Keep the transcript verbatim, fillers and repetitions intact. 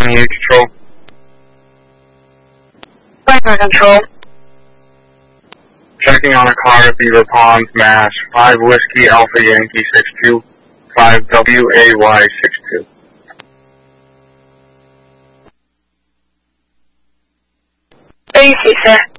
twenty-eight Control. Weather Control. Checking on a car at Beaver Ponds, Mass. five Whiskey Alpha Yankee six two, five W A Y six two. A C, sir.